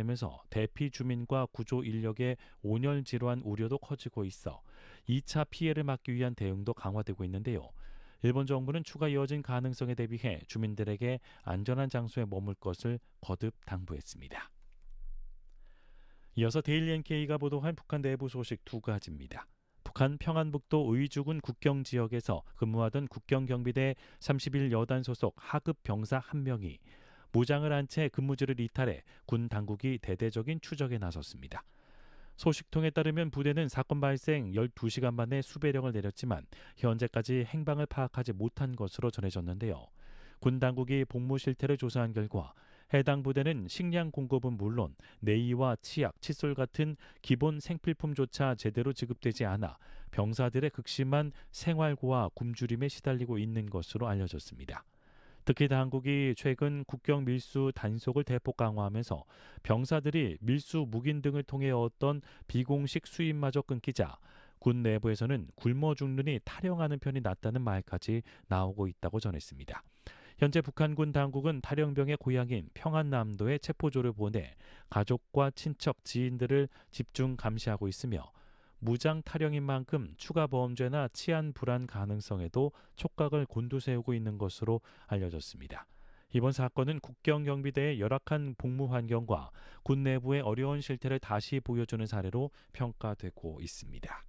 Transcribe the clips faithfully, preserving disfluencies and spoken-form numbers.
따르면서 대피 주민과 구조 인력의 온열 질환 우려도 커지고 있어 이 차 피해를 막기 위한 대응도 강화되고 있는데요. 일본 정부는 추가 이어진 가능성에 대비해 주민들에게 안전한 장소에 머물 것을 거듭 당부했습니다. 이어서 데일리 엔케이가 보도한 북한 내부 소식 두 가지입니다. 북한 평안북도 의주군 국경지역에서 근무하던 국경경비대 삼십일 여단 소속 하급 병사 한 명이 무장을 한 채 근무지를 이탈해 군 당국이 대대적인 추적에 나섰습니다. 소식통에 따르면 부대는 사건 발생 열두 시간 만에 수배령을 내렸지만 현재까지 행방을 파악하지 못한 것으로 전해졌는데요. 군 당국이 복무 실태를 조사한 결과 해당 부대는 식량 공급은 물론 내의와 치약, 칫솔 같은 기본 생필품조차 제대로 지급되지 않아 병사들의 극심한 생활고와 굶주림에 시달리고 있는 것으로 알려졌습니다. 특히 당국이 최근 국경 밀수 단속을 대폭 강화하면서 병사들이 밀수 묵인 등을 통해 얻던 비공식 수입마저 끊기자 군 내부에서는 굶어 죽느니 탈영하는 편이 낫다는 말까지 나오고 있다고 전했습니다. 현재 북한군 당국은 탈영병의 고향인 평안남도에 체포조를 보내 가족과 친척, 지인들을 집중 감시하고 있으며 무장 탈영인 만큼 추가 범죄나 치안 불안 가능성에도 촉각을 곤두세우고 있는 것으로 알려졌습니다. 이번 사건은 국경경비대의 열악한 복무 환경과 군 내부의 어려운 실태를 다시 보여주는 사례로 평가되고 있습니다.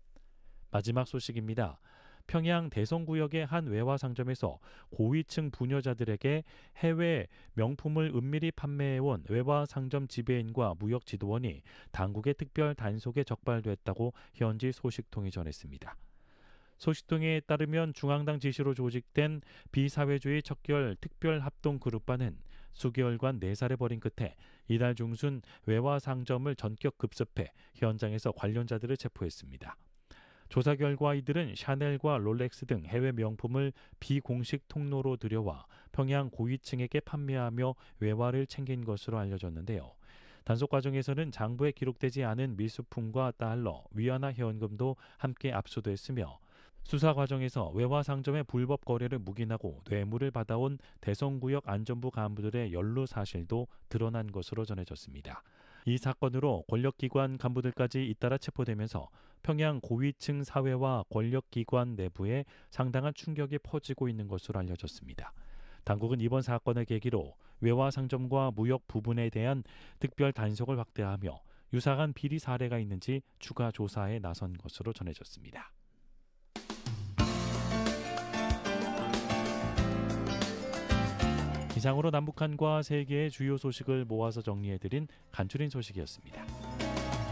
마지막 소식입니다. 평양 대성구역의 한 외화 상점에서 고위층 부녀자들에게 해외 명품을 은밀히 판매해온 외화 상점 지배인과 무역 지도원이 당국의 특별 단속에 적발됐다고 현지 소식통이 전했습니다. 소식통에 따르면 중앙당 지시로 조직된 비사회주의 척결 특별합동그룹반은 수개월간 내사를 벌인 끝에 이달 중순 외화 상점을 전격 급습해 현장에서 관련자들을 체포했습니다. 조사 결과 이들은 샤넬과 롤렉스 등 해외 명품을 비공식 통로로 들여와 평양 고위층에게 판매하며 외화를 챙긴 것으로 알려졌는데요. 단속 과정에서는 장부에 기록되지 않은 밀수품과 달러, 위안화 현금도 함께 압수됐으며 수사 과정에서 외화 상점의 불법 거래를 묵인하고 뇌물을 받아온 대성구역 안전부 간부들의 연루 사실도 드러난 것으로 전해졌습니다. 이 사건으로 권력기관 간부들까지 잇따라 체포되면서 평양 고위층 사회와 권력기관 내부에 상당한 충격이 퍼지고 있는 것으로 알려졌습니다. 당국은 이번 사건을 계기로 외화 상점과 무역 부분에 대한 특별 단속을 확대하며 유사한 비리 사례가 있는지 추가 조사에 나선 것으로 전해졌습니다. 이상으로 남북한과 세계의 주요 소식을 모아서 정리해드린 간추린 소식이었습니다.